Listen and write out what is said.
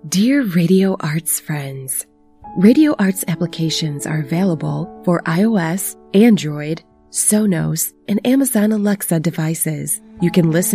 Dear Radio Arts friends, Radio Arts applications are available for iOS, Android, Sonos, and Amazon Alexa devices. You can listen